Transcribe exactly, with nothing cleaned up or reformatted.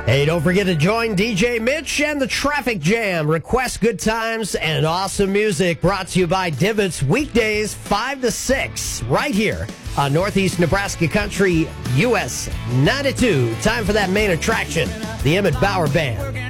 Hey, don't forget to join D J Mitch and the Traffic Jam. Request good times and awesome music brought to you by Divots weekdays five to six right here on Northeast Nebraska Country U S ninety-two. Time for that main attraction, the Emmett Bauer Band.